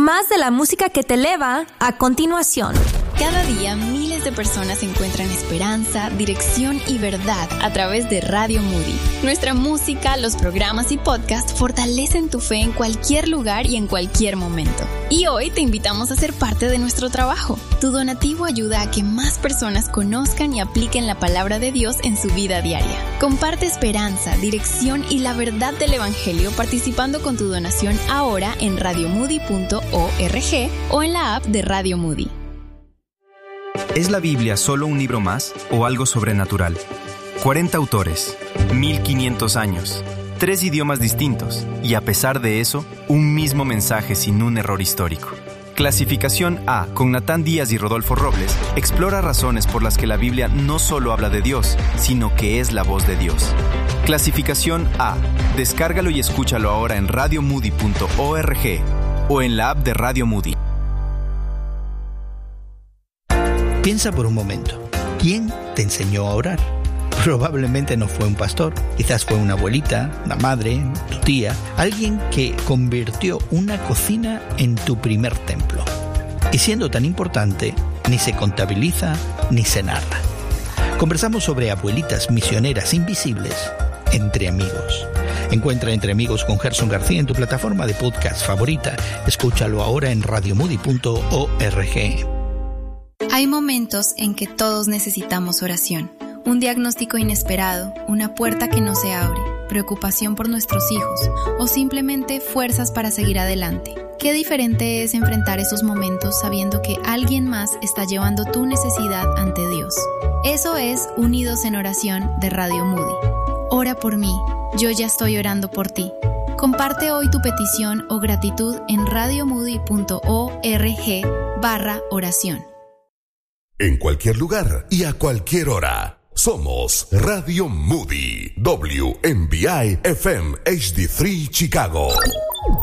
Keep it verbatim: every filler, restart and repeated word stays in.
Más de la música que te eleva a continuación. Cada día miles de personas encuentran esperanza, dirección y verdad a través de Radio Moody. Nuestra música, los programas y podcasts fortalecen tu fe en cualquier lugar y en cualquier momento. Y hoy te invitamos a ser parte de nuestro trabajo. Tu donativo ayuda a que más personas conozcan y apliquen la palabra de Dios en su vida diaria. Comparte esperanza, dirección y la verdad del Evangelio participando con tu donación ahora en radio moody punto org o en la app de Radio Moody. ¿Es la Biblia solo un libro más o algo sobrenatural? cuarenta autores, mil quinientos años, tres idiomas distintos y a pesar de eso, un mismo mensaje sin un error histórico. Clasificación A, con Natán Díaz y Rodolfo Robles, explora razones por las que la Biblia no solo habla de Dios, sino que es la voz de Dios. Clasificación A, descárgalo y escúchalo ahora en radio moody punto org o en la app de Radio Moody. Piensa por un momento, ¿quién te enseñó a orar? Probablemente no fue un pastor, quizás fue una abuelita, una madre, tu tía, alguien que convirtió una cocina en tu primer templo. Y siendo tan importante, ni se contabiliza ni se narra. Conversamos sobre abuelitas misioneras invisibles entre amigos. Encuentra Entre Amigos con Gerson García en tu plataforma de podcast favorita. Escúchalo ahora en radio moody punto org. Hay momentos en que todos necesitamos oración. Un diagnóstico inesperado, una puerta que no se abre, preocupación por nuestros hijos o simplemente fuerzas para seguir adelante. Qué diferente es enfrentar esos momentos sabiendo que alguien más está llevando tu necesidad ante Dios. Eso es Unidos en Oración de Radio Moody. Ora por mí, yo ya estoy orando por ti. Comparte hoy tu petición o gratitud en radio moody punto org barra oración. En cualquier lugar y a cualquier hora. Somos Radio Moody, W M B I F M H D tres Chicago.